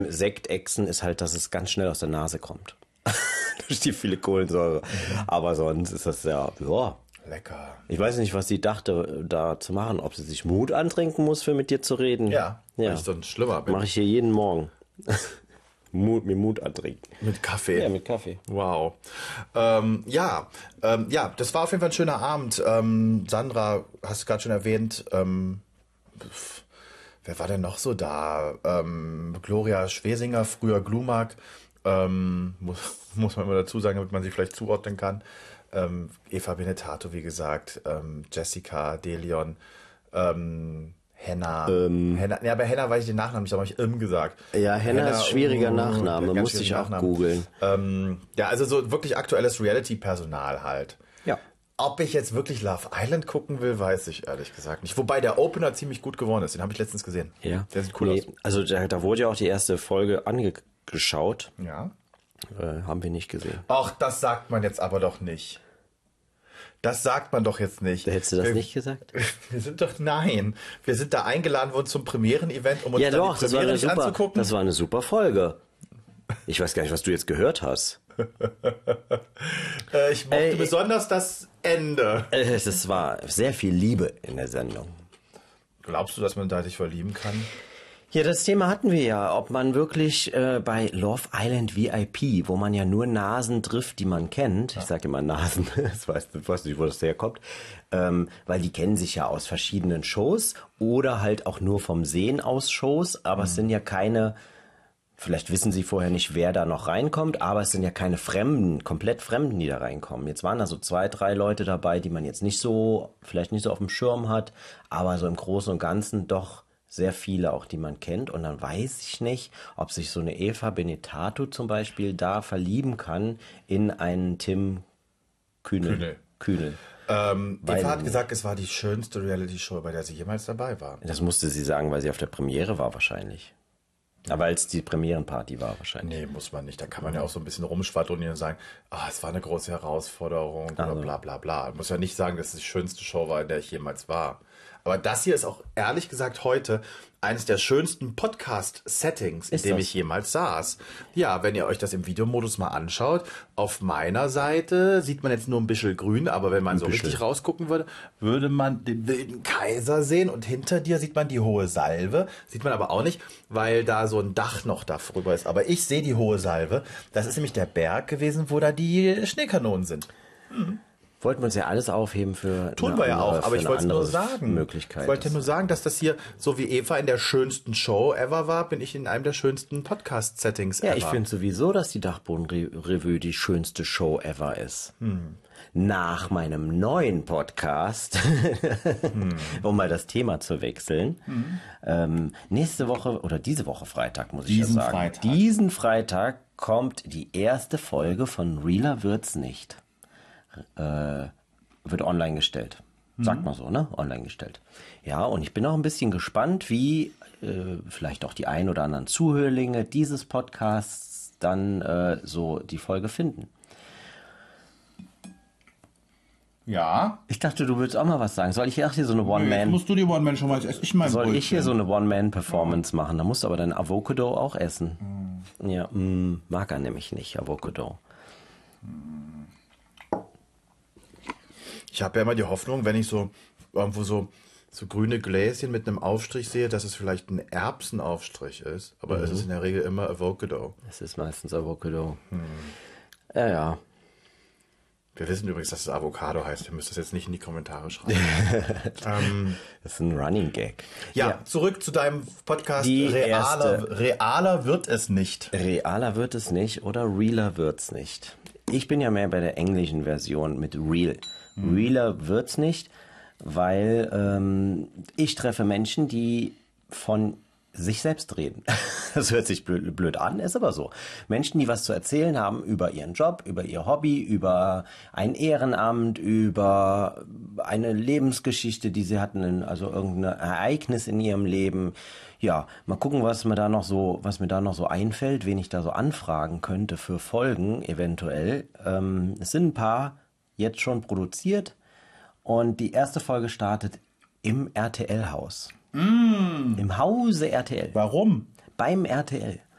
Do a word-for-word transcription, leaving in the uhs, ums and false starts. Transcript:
Sektechsen ist halt, dass es ganz schnell aus der Nase kommt. Durch die viele Kohlensäure. Aber sonst ist das ja, ja. Lecker. Ich weiß nicht, was sie dachte, da zu machen. Ob sie sich Mut antrinken muss, für mit dir zu reden. Ja, ja. weil ich so ein Schlimmer bin. Mache ich hier jeden Morgen. Mut, mir Mut antrinken. Mit Kaffee? Ja, mit Kaffee. Wow. Ähm, ja, ähm, ja, das war auf jeden Fall ein schöner Abend. Ähm, Sandra, hast du gerade schon erwähnt, ähm, pf, wer war denn noch so da? Ähm, Gloria Schwesinger, früher Glumark, ähm, muss, muss man immer dazu sagen, damit man sie vielleicht zuordnen kann. Ähm, Eva Benetato, wie gesagt, ähm, Jessica, Delion, ähm, Henna. Ähm, Henna. Ja, bei Henna weiß ich den Nachnamen nicht, da habe ich im gesagt. Ja, Henna, Henna ist schwieriger uh, Nachname, ja, musste ich auch googeln. Ähm, ja, also so wirklich aktuelles Reality-Personal halt. Ja. Ob ich jetzt wirklich Love Island gucken will, weiß ich ehrlich gesagt nicht. Wobei der Opener ziemlich gut geworden ist, den habe ich letztens gesehen. Ja. Der sieht cool nee, aus. Also da, da wurde ja auch die erste Folge angeschaut. Ja. Äh, haben wir nicht gesehen. Ach, das sagt man jetzt aber doch nicht. Das sagt man doch jetzt nicht. Hättest du das wir, nicht gesagt? Wir sind doch, nein. Wir sind da eingeladen worden zum Premieren-Event, um uns ja, dann doch, die Premiere das war eine super, anzugucken. Das war eine super Folge. Ich weiß gar nicht, was du jetzt gehört hast. äh, ich mochte äh, besonders das Ende. Äh, das war sehr viel Liebe in der Sendung. Glaubst du, dass man da sich verlieben kann? Ja, das Thema hatten wir ja, ob man wirklich äh, bei Love Island V I P, wo man ja nur Nasen trifft, die man kennt, ja. Ich sage immer Nasen, ich weiß, weiß nicht, wo das herkommt, ähm, weil die kennen sich ja aus verschiedenen Shows oder halt auch nur vom Sehen aus Shows, aber mhm. es sind ja keine, vielleicht wissen sie vorher nicht, wer da noch reinkommt, aber es sind ja keine Fremden, komplett Fremden, die da reinkommen. Jetzt waren da so zwei, drei Leute dabei, die man jetzt nicht so, vielleicht nicht so auf dem Schirm hat, aber so im Großen und Ganzen doch sehr viele auch, die man kennt. Und dann weiß ich nicht, ob sich so eine Eva Benetato zum Beispiel da verlieben kann in einen Tim Kühnel. Kühnel. Kühnel. Ähm, Eva hat gesagt, es war die schönste Reality-Show, bei der sie jemals dabei war. Das musste sie sagen, weil sie auf der Premiere war wahrscheinlich. Aber als die Premierenparty war wahrscheinlich. Nee, muss man nicht. Da kann man ja auch so ein bisschen rumschwadronieren und sagen, ah, es war eine große Herausforderung oder also. bla bla bla. Ich muss ja nicht sagen, dass es die schönste Show war, in der ich jemals war. Aber das hier ist auch ehrlich gesagt heute eines der schönsten Podcast-Settings, in ist dem das? ich jemals saß. Ja, wenn ihr euch das im Videomodus mal anschaut, auf meiner Seite sieht man jetzt nur ein bisschen grün, aber wenn man ein so bisschen. richtig rausgucken würde, würde man den wilden Kaiser sehen und hinter dir sieht man die hohe Salve. Sieht man aber auch nicht, weil da so ein Dach noch darüber ist. Aber ich sehe die hohe Salve. Das ist nämlich der Berg gewesen, wo da die Schneekanonen sind. Mhm. Wollten wir uns ja alles aufheben für Tun wir ja auch, aber ich wollte nur sagen, Möglichkeit ich wollte nur sagen, dass das hier, so wie Eva in der schönsten Show ever war, bin ich in einem der schönsten Podcast-Settings ja, ever. Ja, ich finde sowieso, dass die Dachboden-Revue die schönste Show ever ist. Hm. Nach meinem neuen Podcast, hm. um mal das Thema zu wechseln, hm. ähm, nächste Woche oder diese Woche Freitag, muss ich Diesen ja sagen. Freitag. Diesen Freitag kommt die erste Folge von Realer wird's nicht. Äh, wird online gestellt. Sagt mhm. man so, ne? Online gestellt. Ja, und ich bin auch ein bisschen gespannt, wie äh, vielleicht auch die ein oder anderen Zuhörlinge dieses Podcasts dann äh, so die Folge finden. Ja. Ich dachte, du würdest auch mal was sagen. Soll ich hier so eine One-Man... Nee, musst du die One-Man schon mal essen? Ich mein Soll Brötchen. ich hier so eine One-Man-Performance ja. machen? Da musst du aber dein Avocado auch essen. Mhm. Ja, mh, mag er nämlich nicht, Avocado. Mhm. Ich habe ja immer die Hoffnung, wenn ich so irgendwo so, so grüne Gläschen mit einem Aufstrich sehe, dass es vielleicht ein Erbsenaufstrich ist. Aber mhm. es ist in der Regel immer Avocado. Es ist meistens Avocado. Hm. Ja, ja. Wir wissen übrigens, dass es Avocado heißt. Ihr müsst das jetzt nicht in die Kommentare schreiben. ähm, das ist ein Running Gag. Ja, ja. Zurück zu deinem Podcast. Die Realer, erste, realer wird es nicht. Realer wird es nicht oder realer wird's nicht. Ich bin ja mehr bei der englischen Version mit real. Hm. Realer wird's nicht, weil ähm, ich treffe Menschen, die von sich selbst reden. Das hört sich blöd, blöd an, ist aber so. Menschen, die was zu erzählen haben über ihren Job, über ihr Hobby, über ein Ehrenamt, über eine Lebensgeschichte, die sie hatten, also irgendein Ereignis in ihrem Leben. Ja, mal gucken, was mir da noch so, was mir da noch so einfällt, wen ich da so anfragen könnte für Folgen eventuell. Ähm, es sind ein paar jetzt schon produziert und die erste Folge startet im R T L-Haus. Mm. Im Hause R T L. Warum? Beim R T L.